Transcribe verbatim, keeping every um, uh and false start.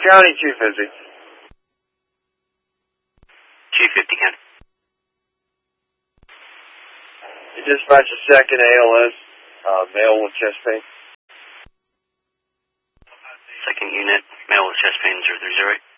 County, two fifty. two fifty, County. You dispatch a second A L S, uh, male with chest pain. Second unit, male with chest pain, zero three zero eight.